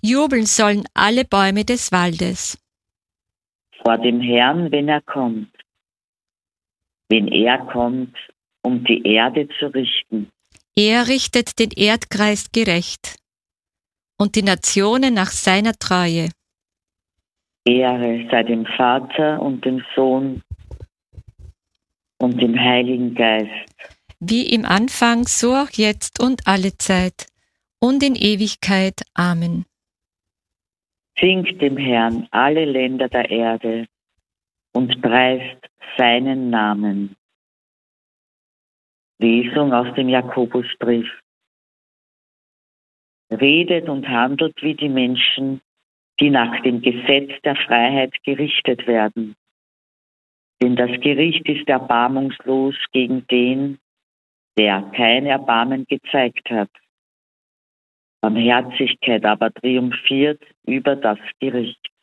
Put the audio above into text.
Jubeln sollen alle Bäume des Waldes. Vor dem Herrn, wenn er kommt, um die Erde zu richten. Er richtet den Erdkreis gerecht und die Nationen nach seiner Treue. Ehre sei dem Vater und dem Sohn und dem Heiligen Geist. Wie im Anfang, so auch jetzt und allezeit und in Ewigkeit. Amen. Singt dem Herrn alle Länder der Erde und preist seinen Namen. Lesung aus dem Jakobusbrief. Redet und handelt wie die Menschen, die nach dem Gesetz der Freiheit gerichtet werden. Denn das Gericht ist erbarmungslos gegen den, der kein Erbarmen gezeigt hat. Barmherzigkeit aber triumphiert über das Gericht.